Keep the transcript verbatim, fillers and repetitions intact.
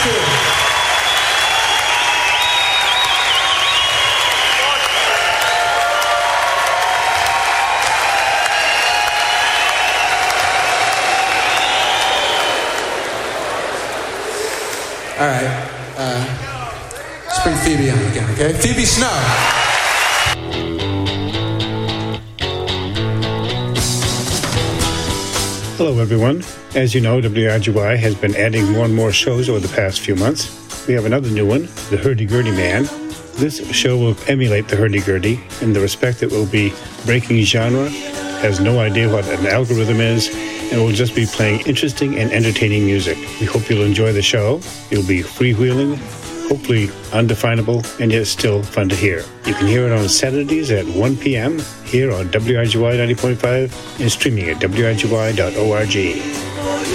two. All right, uh, let's bring Phoebe on again, okay? Phoebe Snow. Hello, everyone. As you know, W R G Y has been adding more and more shows over the past few months. We have another new one, The Hurdy-Gurdy Man. This show will emulate the hurdy-gurdy in the respect that it will be breaking genre, has no idea what an algorithm is, and will just be playing interesting and entertaining music. We hope you'll enjoy the show. It'll be freewheeling, hopefully undefinable, and yet still fun to hear. You can hear it on Saturdays at one p.m. here on W R G Y ninety point five and streaming at W R G Y dot org.